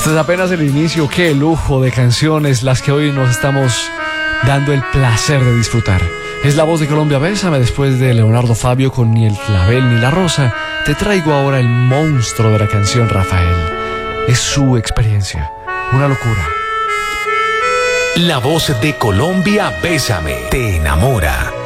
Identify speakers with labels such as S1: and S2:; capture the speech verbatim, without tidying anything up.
S1: Este es apenas el inicio. Qué lujo de canciones las que hoy nos estamos dando el placer de disfrutar. Es La Voz de Colombia, Bésame. Después de Leonardo Fabio con Ni el clavel ni la rosa, te traigo ahora el monstruo de la canción, Rafael. Es su experiencia, una locura.
S2: La Voz de Colombia, Bésame, te enamora.